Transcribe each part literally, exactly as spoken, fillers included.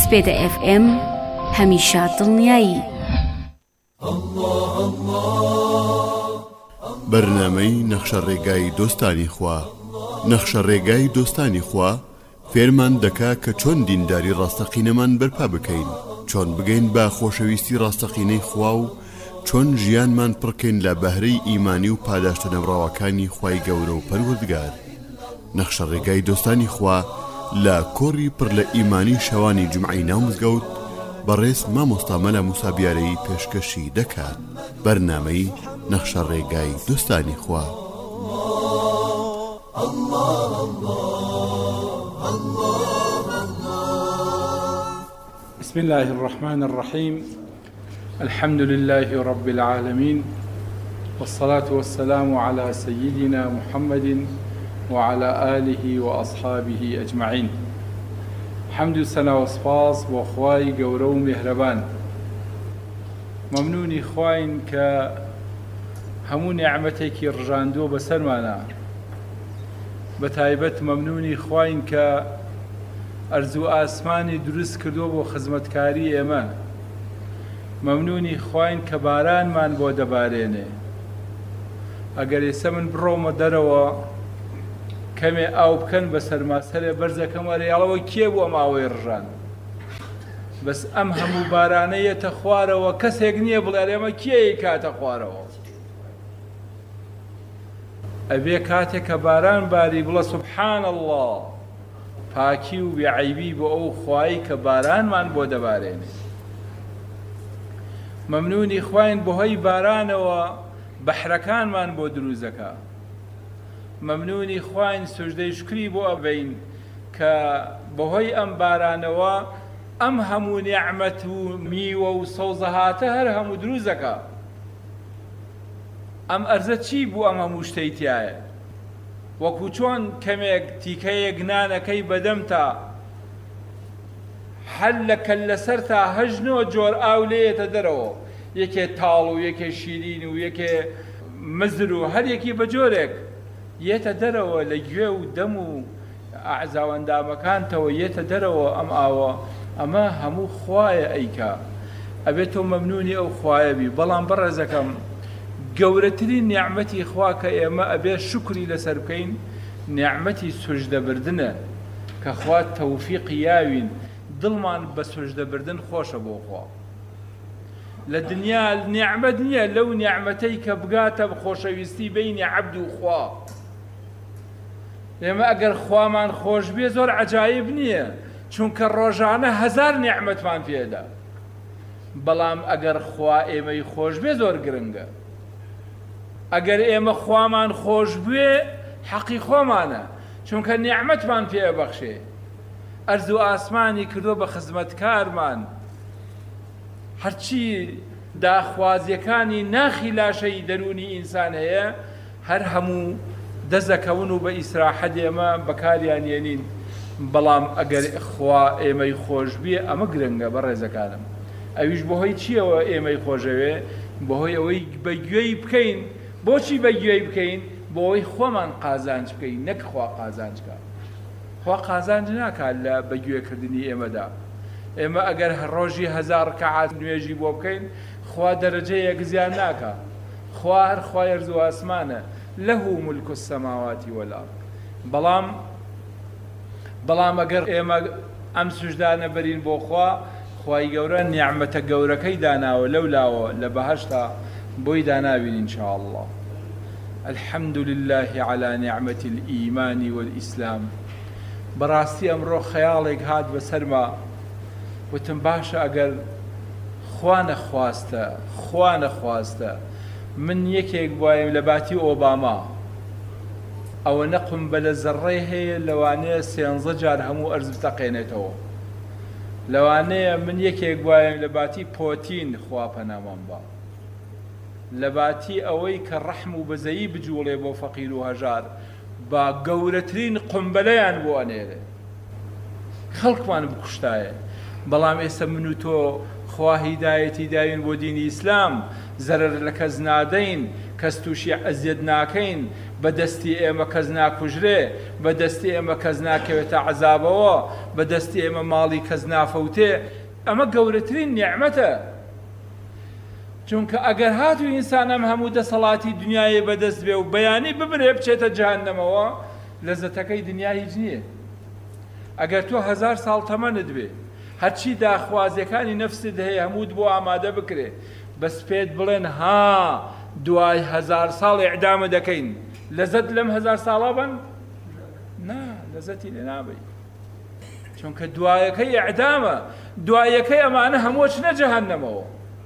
سبيدا اف ام هميشه دڵنیایی. بەرنامەی نەخشە ڕێگای دۆستانی خوا. نەخشە ڕێگای دۆستانی خوا فێرمان دەکا کە چۆن دینداری ڕاستەقینەمان بەرپا بکەین، چۆن بگەین بە خۆشەویستی ڕاستەقینەی خوا و چۆن ژیانمان پڕکەین لە بەهرەی ئیمانی و پاداشتە نەبڕاوەکانی خوای گەورە و پەروەردگار. نەخشە ڕێگای دۆستانی خوا لە کۆڕی پڕ لە ئیمانی شەوانی جومعەی ناو مزگەوت بەڕێز مامۆستا مەلا موسا بیارەی پێشکەشی دەکات. بەرنامەی نەخشە ڕێگای دۆستانی خوا. بسم الله الرحمن الرحيم. الحمد لله رب العالمين، والصلاة والسلام على سيدنا محمد وعلى آله وأصحابه أجمعين. حمد سنة وسپاس بۆ خوای گەورە و میهرەبان. مەمنونی خواین کە هەموو نیعمەتێکی ڕژاندووە بەسەرمانە. بە تایبەت مەمنونی خواین کە ئەرزوو ئاسمانی دروست کردووە بۆ خزمەتکاری ئێمە. مەمنونی خواین کە بارانمان بۆ دەبارێنێ. ئەگەر ئێستا من بڕۆمە دەرەوە کەمێ ئاو بکەن بە سەرماسەرێ بەرزەکەم وەرەیاڵەوە کێ بووە ماوەی ڕژان، بەس ئەم هەموو بارانەیەتە خوارەوە، کەسێک نییە بڵێ ئێمە کێی کاتە خوارەوە. ئەبێ کاتێک کە باران باری بڵە سوبحان الله، پاکی و بێعیبی بۆ ئەو خوایی کە بارانمان بۆ دەبارێنێ. مەمنونی خواین بەهۆی بارانەوە بەحرەکانمان بۆ دروست دەکا. مەمنونی خواین سوژدەی شکری بۆ ئەبین کە بەهۆی ئەم بارانەوە ئەم هەموو نیعمەت و میوە و سەوزەهاتە هەر هەموو دروست دەکا. ئەم ئەرزە چی بوو ئەم هەموو شتەی تایە؟ وەکو چۆن کەمێک تیکەیەک نانەکەی بەدەم تا هەر لە کەللەسەر تا هەژنەوە جۆر ئاو لێیەتە دەرەوە، یەکێ تاڵ و یەکێ شیرین و یەکێ مزر و هەر یەکی بە جۆرێک یێتە دەرەوە لە گوێ و دەم و ئەعزاوەندامەکانتەوە یێتە دەرەوە ئەم ئاوە. ئەمە هەموو خوایە ئەیکا. ئەبێت تۆ مەمنونی ئەو خوایە بی. بەڵام بەڕێزەکەم گەورەترین نیعمەتی خوا کە ئێمە ئەبێ شکری لەسەر بکەین نیعمەتی سوژدەبردنە کە خوا تەوفیقی یاوین دڵمان بە سوژدەبردن خۆشە بۆ خوا. لە دنیا نیعمەت نییە لەو نیعمەتەی کە بگاتە خۆشەویستی بینی عەبد و خوا. ئێمە ئەگەر خوامان خۆش بێ زۆر عەجایب نییە، چونکە ڕۆژانە هەزار نیعمەتمان پێدا. بەڵام ئەگەر خوا ئێمەی خۆش بێ زۆر گرنگە. ئەگەر ئێمە خوامان خۆش بێ حەقی خۆمانە، چونکە نیعمەتمان پێ بەخشێ. ئەرز و ئاسمانی کردو بە خزمەتکارمان، هەرچی داخوازیەکانی ناخی لاشەی دەرونی ئینسان هەیە هەر هەموو دەزەکەون و بە ئیسراحەت ئێمە بەکاریان هێنین. بەڵام ئەگەر خوا ئێمەی خۆش بێ ئەمە گرنگە بەڕێزەکانم. ئەویش بەهۆی چیەوە ئێمەی خۆشەوێ؟ بەهۆی ئەوەی بەگوێی بکەین. بۆچی بەگوێی بکەین؟ بۆەوەی خۆمان قازانج بکەین، نەک خوا قازانجکە. خوا قازانج ناکات لە بەگوێکردنی ئێمەدا. ئێمە ئەگەر ڕۆژی هەزار ڕکعات نوێژی بۆ بکەین خوا دەرەجەیەک زیان ناکە. خوا هەر خوای ئەرز و ئاسمانە، لەه مولک السەماواتی وەلئەرض. بەڵام بەڵام ئەگەر ئێمە ئەم سوژدانە بەرین بۆ خوا، خوای گەورە نیعمەتە گەورەکەی داناوە لەولاوە لە بەهەشتا بۆی داناوین ئینشاء الله. الحمد لله على نعمة الإيمان والإسلام. بەڕاستی ئەمڕۆ خەیاڵێک هات بەسەرما، وتم باشە ئەگەر خوا نەخواستە خوا نەخواستە من یەکێک بوایم لە باتی ئۆباما، ئەوە نەقم بە لە زەڕێ هەیە لەوانەیە سێنزە جار هەموو ئەرز بتەقێنێتەوە. لەوانەیە من یەکێک بوایم لە باتی پۆتین، خوا پەنامان بە، لە باتی ئەوەی کە ڕەحم و بەزەیی بجوڵێ بۆ فەقیر و هەژار، با گەورەترین قمبەلەیان بۆ ئەنێرێ خەڵکمان بکوشتایە. بەڵام ئێستا من و تۆ خوا هیدایەتی داوین بۆ دینی ئیسلام، زەرەر لە کەس نادەین، کەس تووشی ئەزیەت ناکەین، بەدەستی ئێمە کەس ناکوژرێ، بەدەستی ئێمە کەس ناکەوێتە عەزابەوە، بەدەستی ئێمە ماڵی کەس نافەوتێ. ئەمە گەورەترین نیعمەتە. چونکە ئەگەر هاتوو ئینسان ئەم هەموو دەسەڵاتی دنیای بەدەست بێ و بەیانی ببرێ بچێتە جەهەنەمەوە، لەزەتەکەی دنیا هیچ نییە. ئەگەر تۆ هەزار ساڵ تەمەنت بێ، هەرچی داخوازیەکانی نەفست هەیە هەمووت بۆ ئامادە بکرێ، بەس پێت بڵێن ها دوای هەزار ساڵ ئیعدامە دەکەین، لەزەت لەم هەزار ساڵا بن؟ نا، لەزەتی لێ نابێت. چونکە دوایەکەی ئیعدامە، دوایەکەی ئەمانە هەموو چنە جەهەنەمەوە،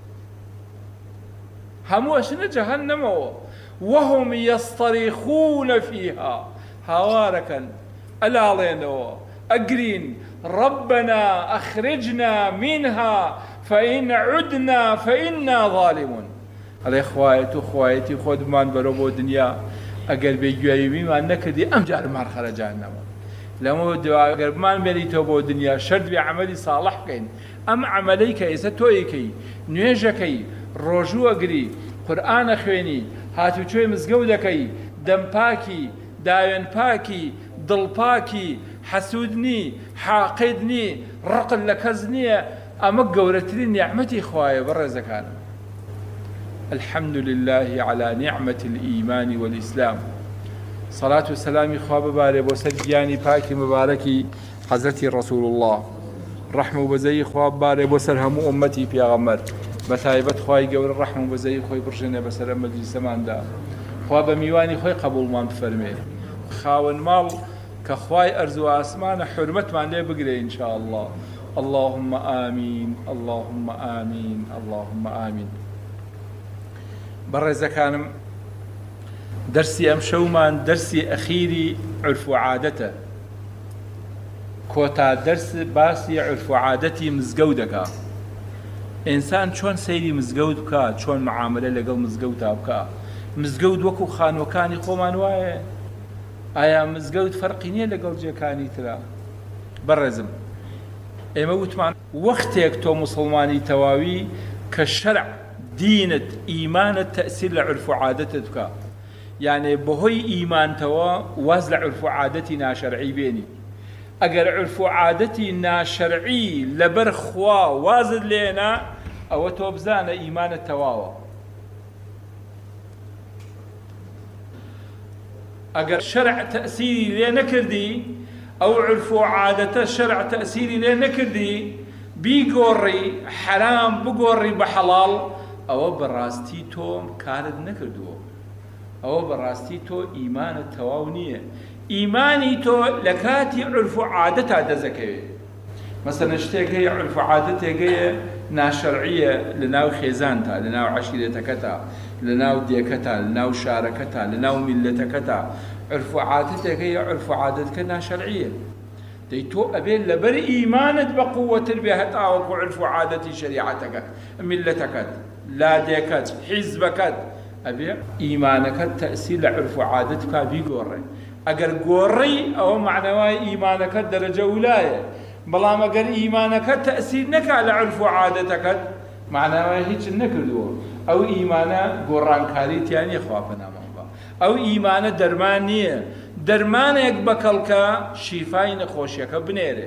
هەموو چنە جەهەنەمەوە. وهم يصطرخون فيها، هاوارەکەن، ئەلاڵێنەوە، ئەگرین ربنا أخرجنا منها فإن عدنا فإنا ظالمون. ئەڵێ خوایە تو خوایەتی خۆت بمان بەرەو بۆ دنیا، ئەگەر بێگوێییمان نەکردی ئەم جار مان خەرە جەهەنەمە. لەمە دوای ئەگەر بمان بێنیتەوە بۆ دنیا شەرت بێ عەمەلی ساڵح بکەین. ئەم عەمەلەی کە ئێستا تۆیەکەی، نوێژەکەی، ڕۆژوو ئەگری، قورئانە خوێنی، هاتوچۆی مزگەوت دەکەی، دەم پاکی، داوێن پاکی، دڵ پاکی، حەسوودنی، حاقیدنی، ڕقل لە کەس نییە. ئەمە گەورەترین نیعمەتی خوایە بەڕێزەکانم. الحمد لله على نعمة الإيمان والإسلام. صلاة والسلام خواب باري بوسر جياني باكي مباركي حضرتي رسول الله. رحمة وبزي خواب باري بوسر همو أمتي في غمر بتايبت خواي قول الرحمة وبزي خوي برجنة بسر مجلس مان دا. خواب ميواني خوي قبول مان بفرمي. خاون مال كخواي أرزو آسمان حرمت مان لي بقري إن شاء الله. اللهم آمين اللهم آمين اللهم آمين. بەڕێزەکانم، دەرسی ئەم شەومان دەرسی ئەخیری عورف و عادەتە. کۆتا دەرس باسی عورف و عادەتی مزگەوت دەکا. ئینسان چۆن سەیری مزگەوت بکات، چۆن معاملە لەگەڵ مزگەوتا بکا. مزگەوت وەکو خانوەکانی خۆمان وایە؟ ئایا مزگەوت فەرقی نییە لەگەڵ جێکانی ترا؟ بەڕێزم، ئێمە وتمان وەختێک تۆ موسڵمانی تەواوی کە شەرع دینت ئیمانت تەئسیر لە عورف و عادەتت بکە، یعنی بەهۆی ئیمانتەوە واز لە عورف و عادەتی ناشەرعی بێنی. ئەگەر عورف و عادەتی ناشەرعی لەبەر خوا وازت لێنا، ئەوە تۆ بزانە ئیمانت تەواوە. ئەگەر شەرع تەئسیری لێ نەکردی، ئەو عورف و عادەتە شەرع تەئسیری لێ نەکردی، بیگۆڕی حەرام بگۆڕی بە حەڵاڵ، ئەوە بەڕاستی تۆ کارت نەکردووە، ئەوە بەڕاستی تۆ ئیمانت تەواو نییە. ئیمانی تۆ لە کاتی عورف و عادەتا دەزەکەوێت. مەسەلەن شتێک هەیە عورف و عادەتێک هەیە ناشەرعیە لە ناو خێزانتا، لە ناو عەشیرەتەکەتا، لە ناو دێکەتا، لە ناو شارەکەتا، لە ناو میلەتەکەتا. عورف و عادەتێک هەیە عورف و عادەتەکە ناشەرعیە. دەی تۆ ئەبێت لەبەر ئیمانت بە قووەتر بێ هەتاوەکو عورف و عادەتی شەریعەتەکەت، میلەتەکەت، لادێکەت، حیزبەکەت، ئەبێ ئیمانەکەت تەئسیر لە عورف و عادەت بکا بیگۆڕێ. ئەگەر گۆڕی ئەوە معنەوای ئیمانەکەت دەرەجە وولایە. بەڵام ئەگەر ئیمانەکەت تەئسیر نەکا لە عورف و عادەتەکەت، معنەوای هیچت نەکردووە. ئەو ئیمانە گۆڕانکاری تیان نییە، خوا پەنامان بە. ئەو ئیمانە دەرمان نییە. دەرمانێک بەکەڵکە شیفای نەخۆشیەکە بنێرێ.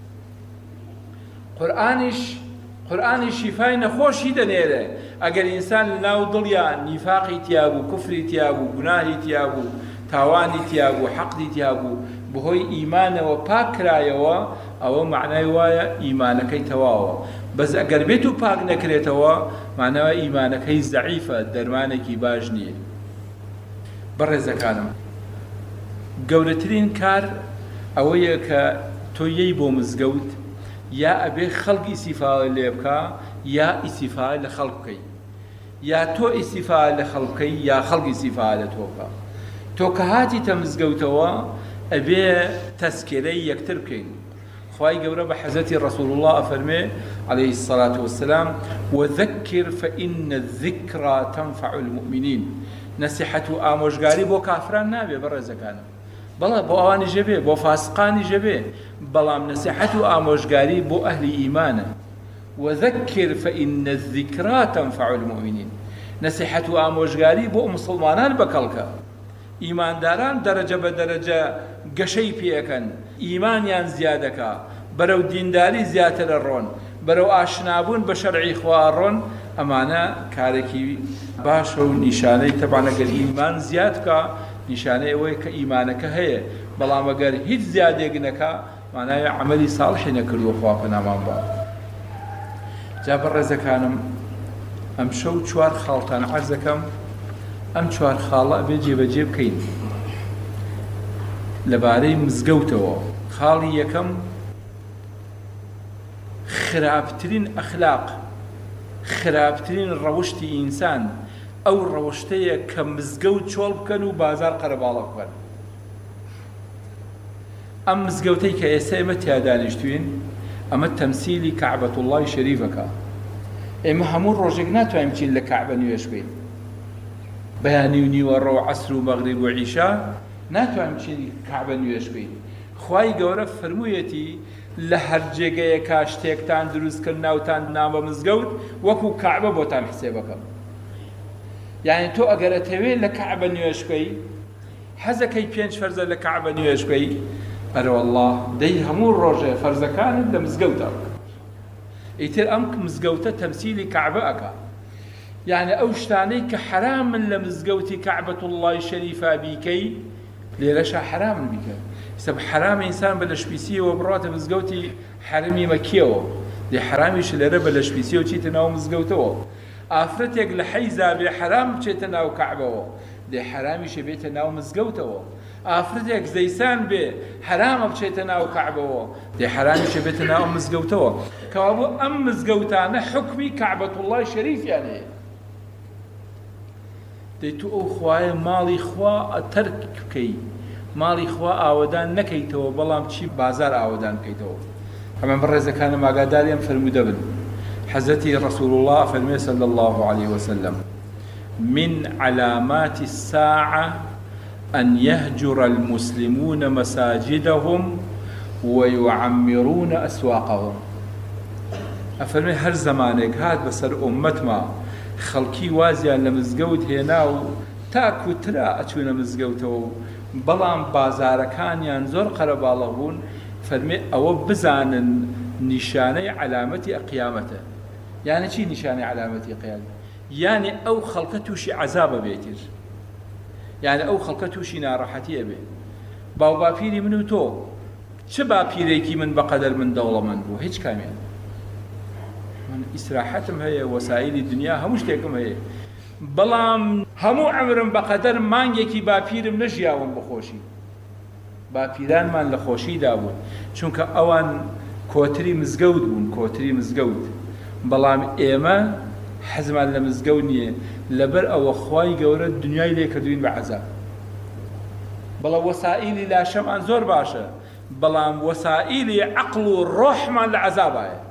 قورئانیش قورئانی شیفای نەخۆشی دەنێرێ. ئەگەر ئینسان لە ناو دڵیا نیفاقی تیا بوو، کوفری تیا بوو، گوناهی تیا بوو، تاوانی تیا بوو، حەقدی تیا بوو، بەهۆی ئیمانەوە پاک کرایەوە، ئەوە معنای وایە ئیمانەکەی تەواوە. بەس ئەگەر بێت و پاک نەکرێتەوە، معنەوە ئیمانەکەی زەعیفە، دەرمانێکی باش نییە. بەڕێزەکانم، گەورەترین کار ئەوەیە کە تۆ یەی بۆ مزگەوت، یا ئەبێ خەڵکی ئیسیفاء لێ بکە، یا ئیسیفاء لە خەڵک بکەی، یا تۆ ئیسیفاء لە خەڵک بکەی، یا خەڵک ئیسیفاء لە تۆ بکە. تۆ کە هاتیتە مزگەوتەوە ئەبێ تەسکێرەی یەکتر بکەین. خوای گەورە بە حەزەتی ڕەسوول الله ئەفەرمێ عەلەیهی السەڵاتو وەسسەلام: وەذەکر فەئینە الذیکرا تەنفەع المؤمنین. نەسیحەت و ئامۆژگاری بۆ کافران نابێ بەڕێزەکانم، بەڵێ بۆ ئەوانیشە بێ، بۆ فاسقانیشە بێ، بەڵام نەسیحەت و ئامۆژگاری بۆ ئەهلی ئیمانە. وەذەکر فەئینە الذیکرا تەنفەع المؤمنین. نەسیحەت و ئامۆژگاری بۆ موسڵمانان بەکەڵکە. ئیمانداران دەرەجە بە دەرەجە گەشەی پێەکەن، ئیمانیان زیادەکە، بەرەو دینداری زیاترە ڕۆن، بەرەو ئاشنابوون بە شەرعی خوا ڕۆن. ئەمانە کارێکی باشە و نیشانەی تەبعەن ئەگەر ئیمان زیاد بکە نیشانەی ئەوەیە کە ئیمانەکە هەیە، بەڵام ئەگەر هیچ زیادێک نەکا مانایە عەمەلی ساڵحی نەکردووە، خوا پەنامان بە. جا بەڕێزەکانم ئەم شەو چوار خاڵتان عەرز دەکەم. ئەم چوار خاڵە ئەبێ جێبەجێ بکەین لەبارەی مزگەوتەوە. خاڵی یەکەم خراپترین ئەخلاق، خراپترین ڕەوشتی ئینسان ئەو ڕەوشتەیە کە مزگەوت چۆڵ بکەن و بازار قەرەباڵە بکەن. ئەم مزگەوتەی کە ئێستا ئێمە تیا دانیشتوین ئەمە تەمسیلی کەعبەتوڵڵای شەریفەکە. ئێمە هەموو ڕۆژێک ناتوانین بچین لە کەعبە نوێژ بکەین، بەیانی و نیوەڕۆ و عەسر و مەغریب و عیشا ناتوانین بچین کەعبە نوێژ بکەین. خوای گەورە فەرموویەتی لە هەر جێگەیەکا شتێکتان دروستکرد ناوتان نامە مزگەوت وەکو کەعبە بۆتان حسێبەکەم. یعنی تۆ ئەگەر ئەتەوێت لە کەعبە نوێژ بکەی، حەزەکەی پێنج فەرزە لە کەعبە نوێژ بکەی، ئەرە وەڵڵا دەی هەموو ڕۆژێ فەرزەکانت لە مزگەوتە بکە. ئیتر ئەم مزگەوتە تەمسیلی کەعبە ئەکا. یعنی ئەو شتانەی کە حرامن لە مزگەوتی کەعبەتوڵڵای شەریفا بیکەی لێرەشە حرامن بیکە. سب حرام ئینسان بە لەشپیسیەوە بڕاتە مزگەوتی حرمی مەکیەوە، دێ حرامیش لێرە بە لەشپیسیەوە چیتە ناو مزگەوتەوە. ئافرەتێک لە حەیزا بێ حرام بچێتە ناو کەعبەوە، دێ حرامیشە بێتە ناو مزگەوتەوە. ئافرەتێک زەیسان بێ حرامە بچێتە ناو کەعبەوە، دێ حرامیشە بێتە ناو مزگەوتەوە. کەوابوو ئەم مزگەوتانە حکمی کەعبەتوڵڵای شەریفیان هەیە. دەی تو ئەو خوایە ماڵی خوا تەرک بکەی، ماڵی خوا ئاوەدان نەکەیتەوە، بەڵام چی بازار ئاوەدان بکەیتەوە. ئەمە بەڕێزەکانم ئاگاداریان فەرموودە بن. حەزەتی ڕەسوول الله فەرمێ صلی الله عليه وسلم من علامات الساعة أن يهجر المسلمون مساجدهم ويعمرون أسواقهم. أفرمي هر زمانك هاد بسر أمتما خەڵکی وازیان لە مزگەوت هێنا و تاکو ترا ئەچوونە مزگەوتەوە و بەڵام بازارەکانیان زۆر قەرەباڵغ بوون. فەرمێ ئەوە بزانن نیشانەی علامەتی قیامەتە. یعنی چی نیشانەی علامەتی قیامەت؟ یعنی ئەو خەڵکە تووشی عەزابە بێتر، یعنی ئەو خەڵکە تووشی ناڕەحەتیە بێ. باو باپیری من و تۆ چه باپیرێکی من بەقەدەر من دەوڵەمەند بوو؟ هیچ کامیان. من ئیسراحەتم هەیە، وەسایلی دنیا هەموو شتێکم هەیە، بەڵام هەموو عەمرم بەقەدەر مانگێکی باپیرم نەژیاوم بخۆشی. باپیرانمان لە خۆشیدا بوون چونکە ئەوان کۆتری مزگەوت بوون، کۆتری مزگەوت. بەڵام ئێمە حەزمان لە مزگەوت نییە، لەبەر ئەوە خوای گەورە دنیای لێ کردوین بە عەزاب. بەڵام وەسائیلی لاشەمان زۆر باشە، بەڵام وەسائیلی عەقڵ و ڕۆحمان لە عەزابایە.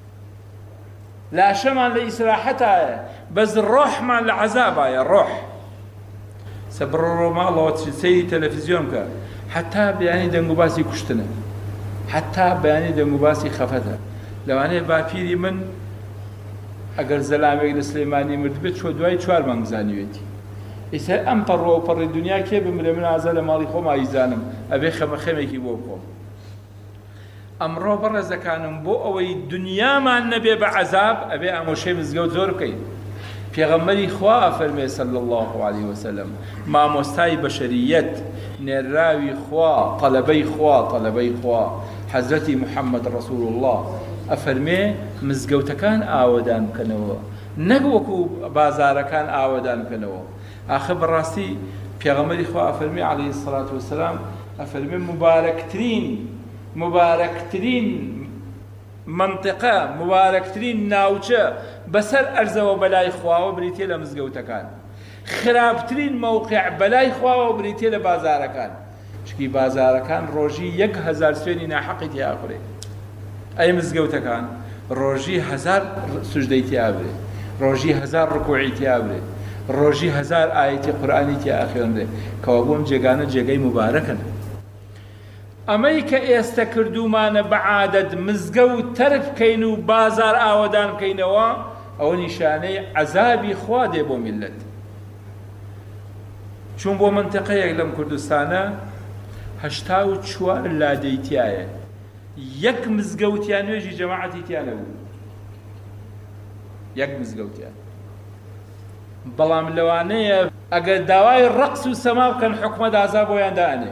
لاشەمان لە ئیسراحەتایە، بەس ڕۆحمان لە عەزابایە. ڕۆح سەبڕۆ ماڵەوە سەیری تەلەڤیزیۆن بکە، حتا بەیانی دەنگ و باسی کوشتنە، حتا بەیانی دەنگ و باسی خەفەتە. لەوانەیە باپیری من ئەگەر زەلامێک لە سلەیمانی مرد بێت چۆ دوای چوار مانگ زانیوێتی. ئیسا ئەم پەڕۆ و پەڕی دنیا کێ بمرێ؟ من ئازا لە ماڵی خۆم ئایزانم، ئەبێ خەمەخەمێکی بۆ بکۆم. ئەمڕۆ بەڕێزەکانم بۆ ئەوەی دنیامان نەبێ بە عەزاب ئەبێ ئامۆژەی مزگەوت زۆر بکەین. پێغەمبەری خوا فەرمێ صلی الله عليه وسلم، مامۆستای بەشەریەت، نێراوی خوا، تەلەبەی خوا، تەلەبەی خوا حەزرەتی محەممەد ڕەسوول الله ئەفەرمێ مزگەوتەکان ئاوەدان بکەنەوە، نەک وەکو بازارەکان ئاوەدان بکەنەوە. ئاخە بەڕاستی پێغەمبەری خوا ئەفەرمێ عەلەیهی سەڵات وەسەلام ئەفەرمێ مبارەکترین مبارەکترین منطقە، مبارەکترین ناوچە بەسەر ئەرزەوە بەلای خواوە بریتێ لە مزگەوتەکان، خراپترین مەوقع بەلای خواوە بریتێ لە بازارەکان. چکی بازارەکان ڕۆژی یەک هەزار سوێنی ناحەقی تیاخورێ، ئەی مزگەوتەکان ڕۆژی هەزار سوژدەی تیابرێ، ڕۆژی هەزار ڕکوعی تیابرێ، ڕۆژی هەزار ئایەتی قورئانی تیا خوێنرێ. کەوا بۆم جێگانە جێگەی مبارەکن. ئەمەی کە ئێستا کردومانە بە عادەت مزگەوت تەرک بکەین و بازار ئاوەدان بکەینەوە، ئەوە نیشانەی عەزابی خوا دێ بۆ میلەت. چون بۆ منتەقەیەک لەم کوردستانە هەشتا و چوار لادەی تایە، یەک مزگەوتیان نوێژی جەماعەتی تیا نەبوو، یەک مزگەوتیان. بەڵام لەوانەیە ئەگەر داوای ڕەقس و سەما بکەن حکومە دازا بۆیان دانێ،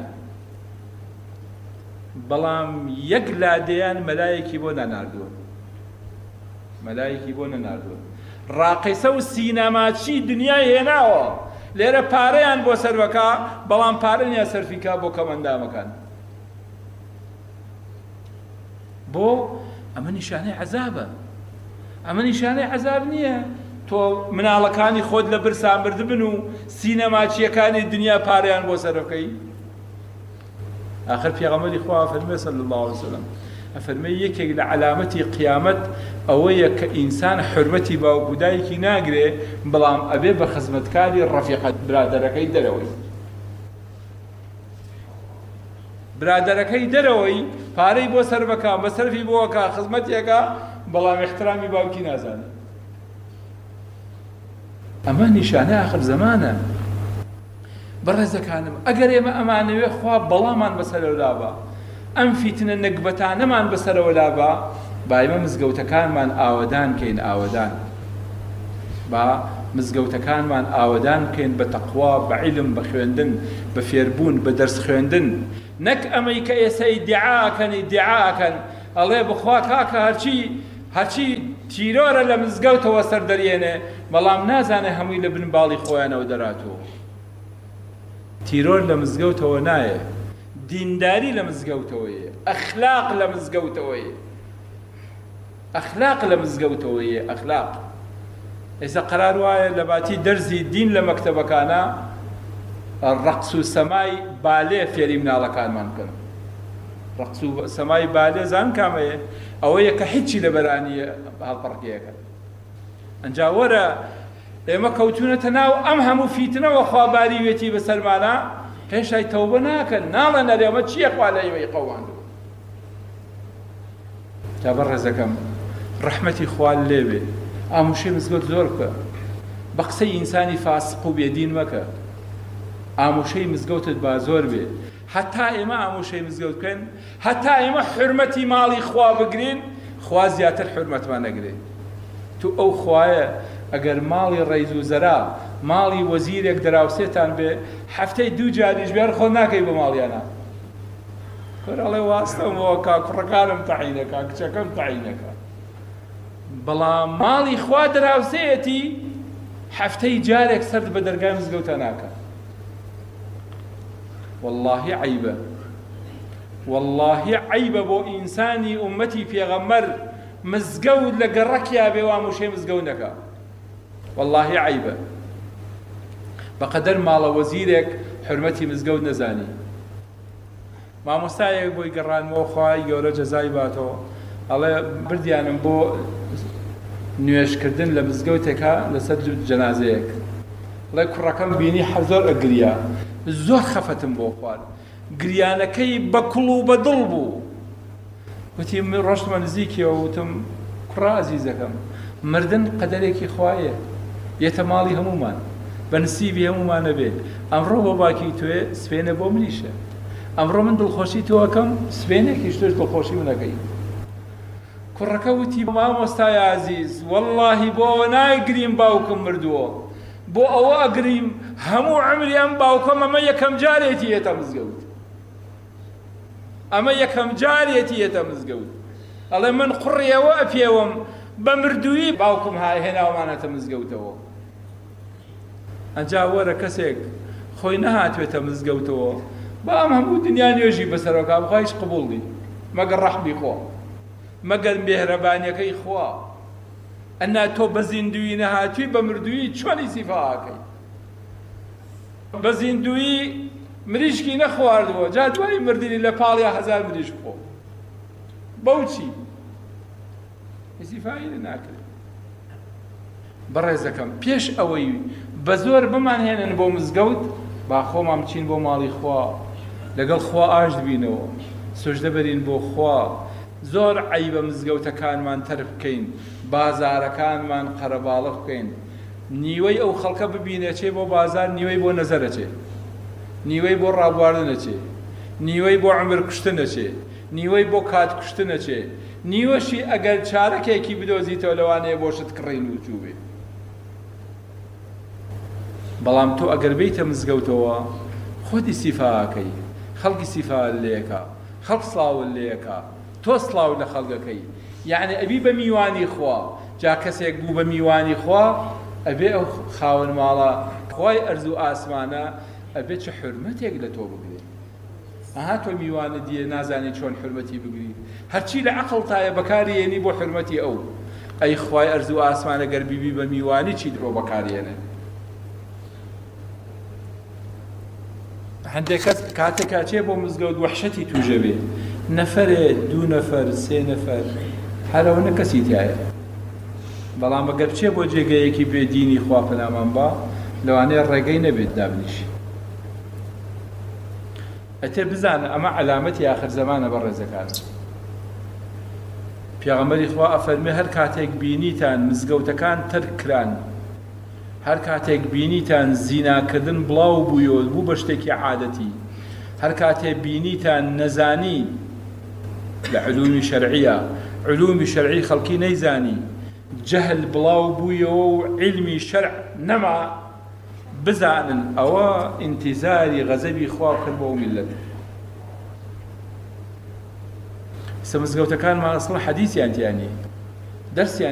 بەڵام یەک لادەیان مەلایەکی بۆ نەناردووە، مەلایەکی بۆ نەناردووە. ڕاقیسە و سینەماچی دنیای هێناوە لێرە پارەیان بۆ سەربەکە، بەڵام پارە نیە سەرفیکا بۆ کەمەندامەکان. بۆ ئەمە نیشانەی عەزابە، ئەمە نیشانەی عەزاب نییە تۆ مناڵەکانی خۆت لە برسان بردبن و سینەماچیەکانی دنیا پارەیان بۆ سەرەکەی. آخر پێغەمبەری خوا فەرمێ صلی الله علیه وسلم ئەفەرمێ یەکێک لە علامەتی قیامەت ئەوەیە کە ئینسان حورمەتی باوکو دایکی ناگرێ، بەڵام ئەبێ بە خزمەتکاری ڕەفیقەت برادەرەکەی دەرەوەی برادەرەکەی دەرەوەی پارەی بۆ سەر بەکە، بە سەرفی بۆکە خزمەتێکە، بەڵام احترامی باوکی نازانێت. ئەمە نیشانە آخر زەمانە. بەڕێزەکانم ئەگەر ئێمە ئەمانەوێ خوا بەڵامان بەسەرەوەلا بە، ئەم فیتنە نەکبەتانەمان بەسەرەوەلا بە، با ئێمە مزگەوتەکانمان ئاوەدان کەین، ئاوەدان با مزگەوتەکانمان ئاوەدان بکەین بە تەقوا، بە عیلم، بە خوێندن، بە فێربوون، بە دەرس خوێندن، نەک ئەمەی کە ئێستا ئیدعاکەن ئیدعاکەن ئەڵێ بخوا کاکە هەرچی هەرچی تیرۆرە لە مزگەوتەوە سەردەرێنێ، بەڵام نازانێ هەمووی لە بن باڵی خۆیانەوە دەراتەوە. تیرۆر لە مزگەوتەوە نایە، دینداری لە مزگەوتەوەیە، ئەخلاق لە مزگەوتەوەیە، ئەخلاق لە مزگەوتەوەیە، ئەخلاق. ئێستا قەرار وایە لە باتی دەرزی دین لە مەکتەبەکانە ڕەقس و سەمای بالێ فێری مناڵەکانمان بکەن. ڕەقس و سەمای بالێ زان کامەیە؟ ئەوەیە کە هیچی لە بەرانیە هەڵپەڕکێەکە. ئەنجا وەرە ئێمە کەوتونەتە ناو ئەم هەموو فیتنەوە خواباری وێتی بەسەرمانە، هێشای تەوبە ناکەن، ناڵەن ئەرێمە چییە خوا لە ئێوەی قەواندووە. تا بەڕێزەکەم ڕەحمەتی خوا لێبێ، ئاموشەی مزگەوت زۆر بکە، بە قسەی ئینسانی فاسق و بێدین مەکە، ئاموشەی مزگەوتت با زۆر بێ. هەتا ئێمە ئاموشەی مزگەوت بکەن، هەتا ئێمە حورمەتی ماڵی خوا بگرین، خوا زیاتر حورمەتمان نەگرێ. تو ئەو خوایە ئەگەر ماڵی ڕەیز و زەرا، ماڵی وەزیرێک دەراوسێتان بێ، هەفتەی دوو جاریش بێر خۆ ناکەی بە ماڵیانە. کۆرەڵێ واستەمەوە کا کوڕەکانم تەعینەکە، کچەکەم تەعینەکە، بەڵام ماڵی خوا دەراوسێتی هەفتەی جارێک سەرد بە دەرگای مزگەوتە ناکە. واللهی عیبە، واللهی عیبە بۆ ئینسانی ئومەتی پێغەمبەر مزگەوت لە گەڕەکیا بێ و ئاموشەی مزگەوت نەکا. واللهی عیبە. بەقەدەر ماڵە وەزیرێک حورمەتی مزگەوت نەزانی. مامۆستایەک بۆی گەڕانەوە، خوای گەورە جەزای باتەوە، ئەڵێ بردیانم بۆ نوێژکردن لە مزگەوتێکە لەسەر جەنازەیەک. ئەڵێ کوڕەکەم بینی زۆر ئەگریا، زۆر خەفەتم بۆ خوارد، گریانەکەی بە کوڵ و بە دڵ بوو. وتی من ڕۆشتمە نزیکیەوە، وتم کوڕە ئەزیزەکەم، مردن قەدەرێکی خوایە، یەتە ماڵی هەمومان، بە نسیبی هەمومانە بێ. ئەمڕۆ بۆ باکی توێ، سبێنە بۆ منیشە. ئەمڕۆ من دڵخۆشی تۆەکەم، سبێنێکیش تۆش دڵخۆشی منەکەی. کوڕەکە وتی مامۆستای عەزیز، وەڵڵاهی بۆ ئەوە ناگریم باوکم مردووە، بۆ ئەوە ئەگریم هەموو عەمری ئەم باوکەم ئەمە یەکەم جارێتی هێتە مزگەوت، ئەمە یەکەم جارێتی هێتە مزگەوت. ئەڵێ من قوڕیەوە ئەپێوم بە مردووی باوکم هێناومانەتە مزگەوتەوە. ئەنجا وەرە کەسێک خۆی نەهاتوێتە مزگەوتەوە، با ئەم هەموو دنیا نوێژی بەسەرەوە کا، بخوا هیچ قبوڵی، مەگەر ڕەحمی خوا، مەگەر مێهرەبانیەکەی خوا. ئەنا تۆ بە زیندوی نەهاتووی، بە مردووی چۆنی سیفاکەی؟ بە زیندوی مریشکی نەخواردووە، جا دوای مردنی لە پاڵیا هەزار مریشک خۆ، بەو چی؟ سیفایی ناکرێت. بەڕێزەکەم پێش ئەوەی بە زۆر بمانهێنن بۆ مزگەوت، با خۆمان بچین بۆ ماڵی خوا، لەگەڵ خوا ئاش بینەوە، سوژدە بەرین بۆ خوا. زۆر عەیبە مزگەوتەکانمان تەرک بکەین، بازارەکانمان قەرەباڵغ بکەین، نیوەی ئەو خەڵکە ببینێ چێ بۆ بازار، نیوەی بۆ نەزەرە چێ. نیوەی بۆ ڕابواردنەچێ، نیوەی بۆ عمر کوشتنەچێ، نیوەی بۆ کات کوشتنەچێ، نیوەشی ئەگەر چارەکێکی بدۆزیتەوە لەوانەیە بۆشت کڕین و چوو بێ. بەڵام تۆ ئەگەر بیتە مزگەوتەوە خۆتی سیفاکەی، خەڵکی سیفا لێکە، خەڵک سڵاوت لێکە، تۆ سڵاو لە خەڵگەکەی، یعنی ئەبی بە میوانی خوا. جا کەسێک بوو بە میوانی خوا ئەبێ ئەو خاوەن ماڵە خوای ئەرز و ئاسمانە ئەبێ چه حرمەتێک لە تۆ بگرێت. ئەها تۆ میوانە دیە نازانی چۆن حرمەتی بگریت، هەرچی لە عەقڵتایە بەکارهێنی بۆ حرمەتی ئەو. ئەی خوای ئەرز و ئاسمانە گەر بیبی بە میوانی چیت بۆ بەکارهێنێ. هەندێک کەس کاتێک کاچێ بۆ مزگەوت وەحشەتی تووژە بێ، نەفەرێ، دوو نەفەر، سێ نەفەر، هەرەوە کەسی تایە. بەڵام ئەگەر بچێ بۆ جێگەیەکی بێدینی خوا پەنامان با لەوانەیە ڕێگەی نەبێت دابنیشی. ئەتێ بزانە ئەمە عەلامەتی ئاخر زەمانە بەڕێزەکان. پێغەمبەری خوا ئەفەرمێ هەر کاتێک بینیتان مزگەوتەکان تەرک کران، هەر کاتێک بینیتان زیناکردن بڵاو بوویەوە بوو بە شتێکی عادەتی، هەر کاتێک بینیتان نەزانی لە علومی شەرعیە، علومی شەرعی خەڵکی نەیزانی، جەهل بڵاو بوویەوە و علمی شەرع نەما، بزانن ئەوە ئینتیزاری غەزەبی خوا کرد بۆ میلەت. سە مزگەوتەکانمان ئەسڵ حەدیثیان تیانی دەرسیان